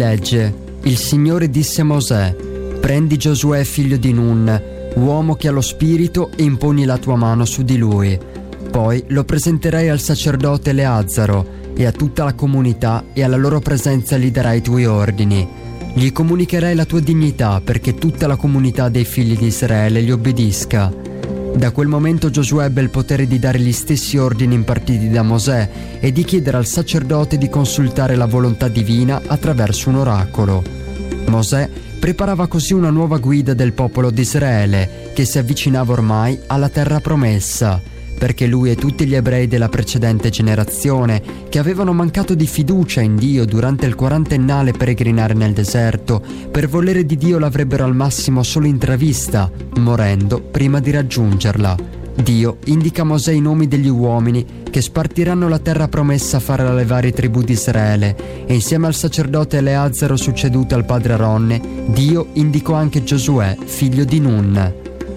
legge: il Signore disse a Mosè: prendi Giosuè figlio di Nun, uomo che ha lo spirito, e imponi la tua mano su di lui. Poi lo presenterai al sacerdote Eleazzaro e a tutta la comunità, e alla loro presenza gli darai i tuoi ordini. Gli comunicherai la tua dignità, perché tutta la comunità dei figli di Israele gli obbedisca. Da quel momento Giosuè ebbe il potere di dare gli stessi ordini impartiti da Mosè e di chiedere al sacerdote di consultare la volontà divina attraverso un oracolo. Mosè preparava così una nuova guida del popolo di Israele, che si avvicinava ormai alla terra promessa, perché lui e tutti gli ebrei della precedente generazione, che avevano mancato di fiducia in Dio durante il quarantennale peregrinare nel deserto, per volere di Dio l'avrebbero al massimo solo intravista, morendo prima di raggiungerla. Dio indica a Mosè i nomi degli uomini che spartiranno la terra promessa a fare alle varie tribù di Israele, e insieme al sacerdote Eleazzaro succeduto al padre Aronne, Dio indicò anche Giosuè, figlio di Nun.